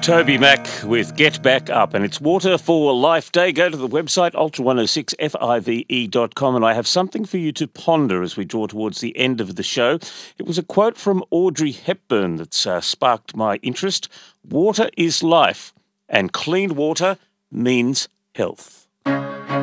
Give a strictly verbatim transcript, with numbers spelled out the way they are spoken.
Toby Mac with Get Back Up, and it's Water for Life Day. Go to the website ultra one oh six five dot com, and I have something for you to ponder as we draw towards the end of the show. It was a quote from Audrey Hepburn that's uh, sparked my interest. Water is life, and clean water means health.